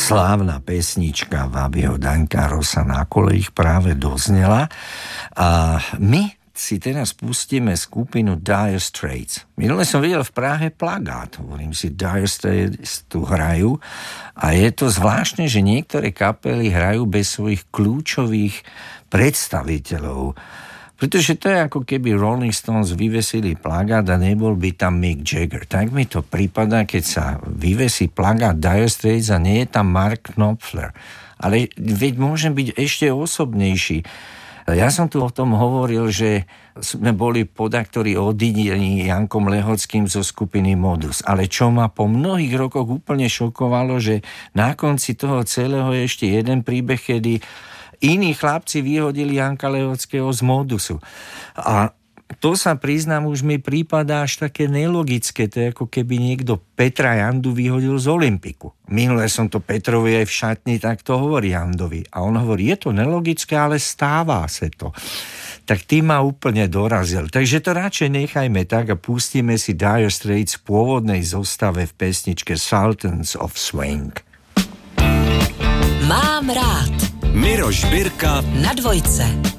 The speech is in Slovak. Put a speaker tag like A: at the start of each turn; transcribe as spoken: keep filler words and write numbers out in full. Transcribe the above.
A: slávna pesnička Bobbyho Dancarosa Na kolejích práve doznela a my si teraz pustíme skupinu Dire Straits. Minule som videl v Prahe plagát, hovorím si, Dire Straits tu hrajú a je to zvláštne, že niektoré kapely hrajú bez svojich kľúčových predstaviteľov. Pretože to je ako keby Rolling Stones vyvesili plagát a nebol by tam Mick Jagger. Tak mi to prípada, keď sa vyvesí plagát Dire Straits a nie je tam Mark Knopfler. Ale veď môžem byť ešte osobnejší. Ja som tu o tom hovoril, že sme boli podaktori odidení Jankom Lehockým zo skupiny Modus. Ale čo ma po mnohých rokoch úplne šokovalo, že na konci toho celého je ešte jeden príbeh, kedy iní chlapci vyhodili Janka Lehockého z Modusu. A to sa priznám, už mi prípada až také nelogické. To je ako keby niekto Petra Jandu vyhodil z Olympiku. Minule som to Petrovi aj v šatni takto hovorí Jandovi. A on hovorí, je to nelogické, ale stáva sa to. Tak tým ma úplne dorazil. Takže to radšej nechajme tak a pustíme si Dire Straits v pôvodnej zostave v pesničke Sultans of Swing.
B: Mám rád.
C: Miroš Birka
B: na dvojce.